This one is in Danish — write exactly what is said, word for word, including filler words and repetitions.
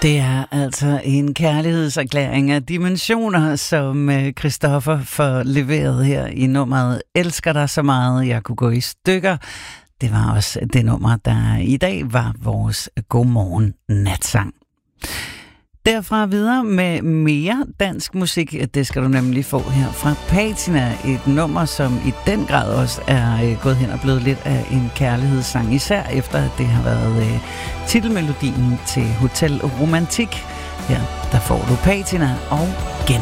Det er altså en kærlighedserklæring af dimensioner, som Christoffer får leveret her i nummeret Elsker dig så meget, jeg kunne gå i stykker. Det var også det nummer, der i dag var vores Godmorgen Natsang. Derfra videre med mere dansk musik. Det skal du nemlig få her fra Patina. Et nummer, som i den grad også er gået hen og blevet lidt af en kærlighedssang. Især efter, at det har været uh, titelmelodien til Hotel Romantik. Her, der får du Patina og Gen.